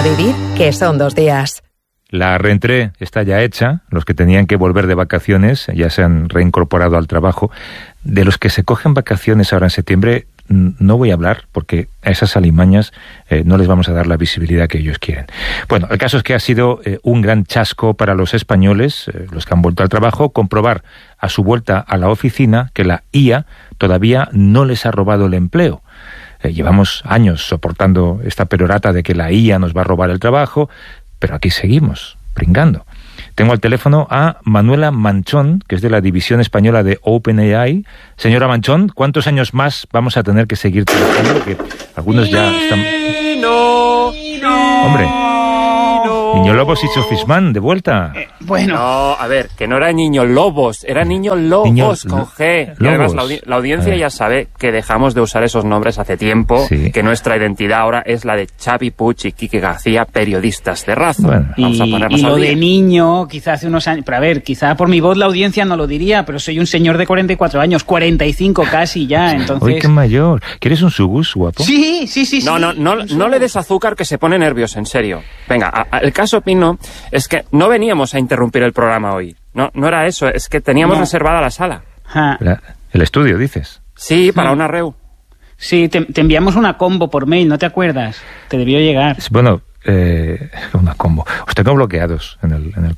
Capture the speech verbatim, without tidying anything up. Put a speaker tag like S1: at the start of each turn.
S1: A vivir, que son dos días.
S2: La reentrée está ya hecha. Los que tenían que volver de vacaciones ya se han reincorporado al trabajo. De los que se cogen vacaciones ahora en septiembre no voy a hablar, porque a esas alimañas eh, no les vamos a dar la visibilidad que ellos quieren. Bueno, el caso es que ha sido eh, un gran chasco para los españoles, eh, los que han vuelto al trabajo, comprobar a su vuelta a la oficina que la I A todavía no les ha robado el empleo. Eh, llevamos años soportando esta perorata de que la I A nos va a robar el trabajo, pero aquí seguimos, pringando. Tengo al teléfono a Manuela Manchón, que es de la división española de OpenAI. Señora Manchón, ¿cuántos años más vamos a tener que seguir trabajando? Que algunos ya están...
S3: No, no,
S2: Hombre,
S3: no.
S2: Niño Lobos y Sofismán, de vuelta.
S3: Eh, bueno. No, a ver, que no era Niño Lobos, era Niño Lobos,
S2: Niño
S3: con G.
S2: Lobos.
S3: Y además la, audi la audiencia ya sabe que dejamos de usar esos nombres hace tiempo,
S2: sí.
S3: Que nuestra identidad ahora es la de Xavi Puig y Quique García, periodistas de raza.
S2: Bueno.
S3: Vamos
S4: y,
S3: a ponernos
S4: y lo
S3: al día.
S4: de niño, quizá hace unos años... Pero a ver, quizá por mi voz la audiencia no lo diría, pero soy un señor de cuarenta y cuatro años, cuarenta y cinco casi ya, entonces...
S2: Uy, qué mayor. ¿Quieres un subus, guapo?
S4: Sí, sí, sí, sí.
S3: No, no, no, no le des azúcar, que se pone nervioso, en serio. Venga, a, a, el caso, Pino, es que no veníamos a interrumpir el programa hoy. No, no era eso, es que teníamos
S4: No.
S3: reservada la sala.
S4: Ja.
S2: La- el estudio, dices.
S3: Sí, para una reu.
S4: Sí, te, te enviamos una combo por mail, ¿no te acuerdas? Te debió llegar.
S2: Es- Bueno, eh, una combo. Os tengo bloqueados en el, en el